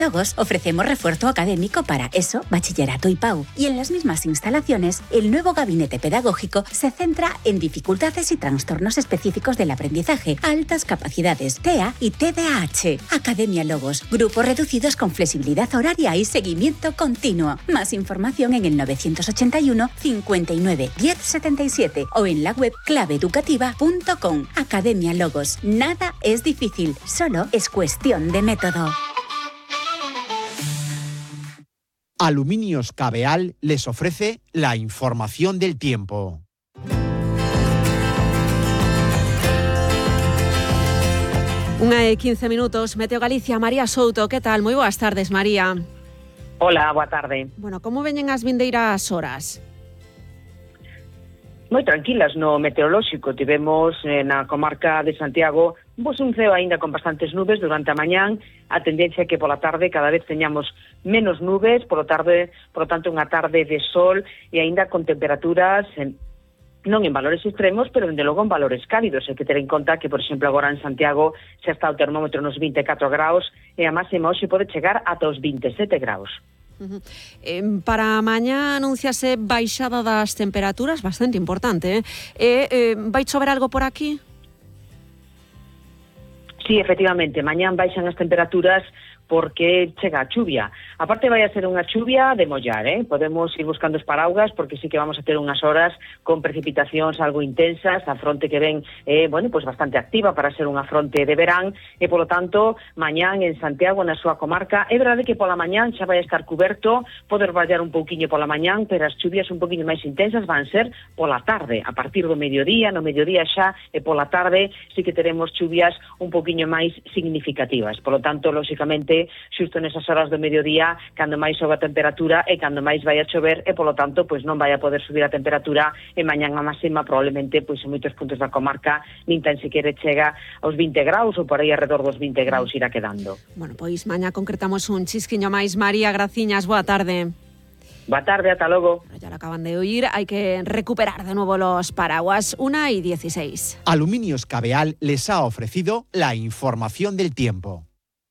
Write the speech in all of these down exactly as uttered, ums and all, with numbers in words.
Logos ofrecemos refuerzo académico para ESO, bachillerato y P A U. Y en las mismas instalaciones, el nuevo gabinete pedagógico se centra en dificultades y trastornos específicos del aprendizaje, altas capacidades, T E A y T D A H. Academia Logos, grupos reducidos con flexibilidad horaria y seguimiento continuo. Más información en el novecientos ochenta y uno, cincuenta y nueve, diez setenta y siete o en la web clave educativa punto com. Academia Logos. Nada es difícil, solo es cuestión de método. Aluminios Cabeal les ofrece la información del tiempo. Unha e quince minutos, Meteo Galicia, María Souto, que tal? Moi boas tardes, María. Hola, boa tarde. Bueno, como veñen as vindeiras horas? Moi tranquilas no meteorolóxico. Tivemos eh, na comarca de Santiago pois un ceo aínda con bastantes nubes durante a mañán. A tendencia é que pola tarde cada vez teñamos menos nubes, polo tarde, por lo tanto, unha tarde de sol e aínda con temperaturas en, non en valores extremos, pero dende logo en valores cálidos. Hai que ter en conta que, por exemplo, agora en Santiago xa está o termómetro nos vinte e catro graus e a máxima hoxe pode chegar ata os vinte e sete graus. Uh-huh. Eh, para mañá anunciase baixada das temperaturas bastante importante, eh? Eh, eh, vai chover algo por aquí? Sí, efectivamente, mañán baixan as temperaturas porque chega a chuvia. Aparte vai a ser unha chuvia de mollar, eh? Podemos ir buscando os paraugas porque sí que vamos a ter unhas horas con precipitacións algo intensas, a fronte que ven eh, bueno, pues bastante activa para ser unha fronte de verán e, polo tanto, mañán en Santiago, na súa comarca, é verdade que pola mañán xa vai estar coberto, poder vallar un pouquiño pola mañán, pero as chuvias un pouquiño máis intensas van ser pola tarde, a partir do mediodía, no mediodía xa e pola tarde sí que teremos chuvias un pouquiño máis significativas. Polo tanto, lóxicamente, xusto nesas horas do mediodía, cando máis sobe a temperatura e cando máis vai a chover e, polo tanto, pois non vai a poder subir a temperatura e mañán a máxima probablemente, pois en moitos puntos da comarca nin tan siquiera chega aos vinte graus ou por aí alrededor dos vinte graus irá quedando. Bueno, pois mañá concretamos un chisquiño máis. María, graciñas, boa tarde. Boa tarde, ata logo. Ya lo acaban de oír, hay que recuperar de nuevo los paraguas. Una y dieciséis. Aluminios Cabeal les ha ofrecido la información del tiempo.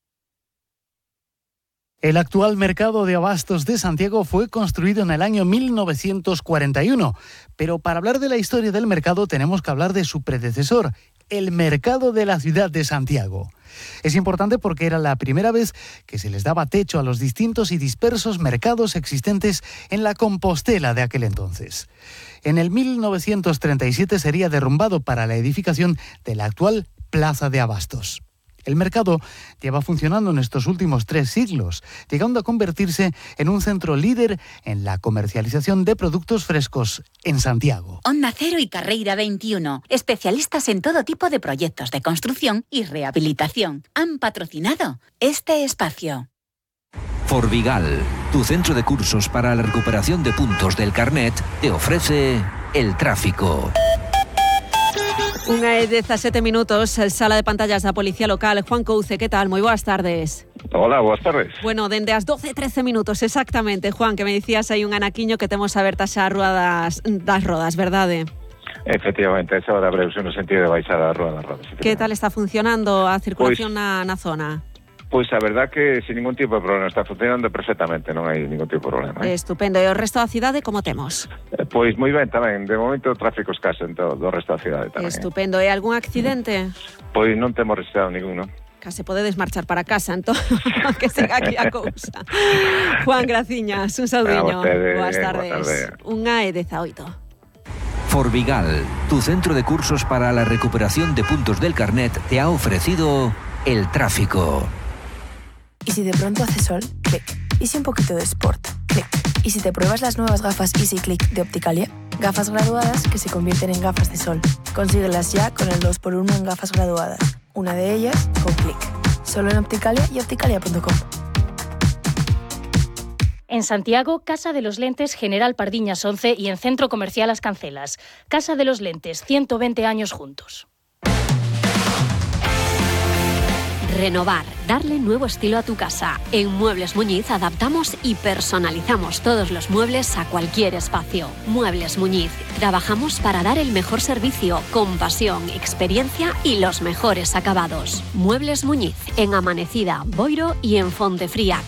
El actual mercado de abastos de Santiago fue construido en el año mil novecientos cuarenta y uno, pero para hablar de la historia del mercado tenemos que hablar de su predecesor, el mercado de la ciudad de Santiago. Es importante porque era la primera vez que se les daba techo a los distintos y dispersos mercados existentes en la Compostela de aquel entonces. En el mil novecientos treinta y siete sería derrumbado para la edificación de la actual Plaza de Abastos. El mercado lleva funcionando en estos últimos tres siglos, llegando a convertirse en un centro líder en la comercialización de productos frescos en Santiago. Onda Cero y Carreira veintiuno, especialistas en todo tipo de proyectos de construcción y rehabilitación, han patrocinado este espacio. Forvigal, tu centro de cursos para la recuperación de puntos del carnet, te ofrece el tráfico. Unha e dezasete minutos, sala de pantallas da Policía Local. Juan Couce, que tal? Moi boas tardes. Hola, boas tardes. Bueno, dende as doce e trece minutos, exactamente, Juan, que me dicías hai un anaquiño que temos abertas xa a rúa das, das rodas, verdade? Efectivamente, esa hora breve no sentido de baixar a rúa das rodas. Que tal está funcionando a circulación pues... na, na zona? Pois a verdad que sin ningún tipo de problema, está funcionando perfectamente, non hai ningún tipo de problema. Eh? Estupendo, e o resto da cidade como temos? Eh, pois moi ben tamén, de momento o tráfico escaso en todo o resto da cidade tamén. Estupendo, e algún accidente? Pois non temos registrado ningún, non? Case podedes marchar para casa, entón, que siga aquí a cousa. Juan, graciñas, un saudiño. Boas tardes. Tarde. Unha e dezaoito. Forvigal, tu centro de cursos para la recuperación de puntos del carnet, te ha ofrecido el tráfico. ¿Y si de pronto hace sol? Clic. ¿Y si un poquito de sport? Clic. ¿Y si te pruebas las nuevas gafas Easy Click de Opticalia? Gafas graduadas que se convierten en gafas de sol. Consíguelas ya con el dos por uno en gafas graduadas. Una de ellas con Clic. Solo en Opticalia y opticalia punto com. En Santiago, Casa de los Lentes General Pardiñas once y en Centro Comercial Las Cancelas. Casa de los Lentes, ciento veinte años juntos. Renovar, darle nuevo estilo a tu casa. En Muebles Muñiz adaptamos y personalizamos todos los muebles a cualquier espacio. Muebles Muñiz, trabajamos para dar el mejor servicio, con pasión, experiencia y los mejores acabados. Muebles Muñiz, en Amanecida, Boiro y en Fontefría,